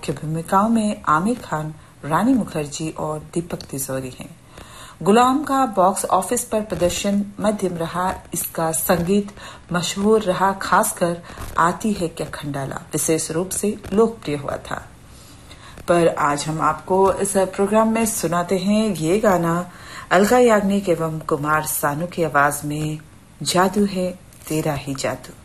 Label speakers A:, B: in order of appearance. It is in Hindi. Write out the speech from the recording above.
A: मुख्य भूमिकाओं में आमिर खान, रानी मुखर्जी और दीपक तिजोरी हैं। गुलाम का बॉक्स ऑफिस पर प्रदर्शन मध्यम रहा। इसका संगीत मशहूर रहा, खासकर आती है क्या खंडाला विशेष रूप से लोकप्रिय हुआ था। पर आज हम आपको इस प्रोग्राम में सुनाते हैं ये गाना अलका याग्निक एवं कुमार सानू की आवाज में, जादू है तेरा ही जादू।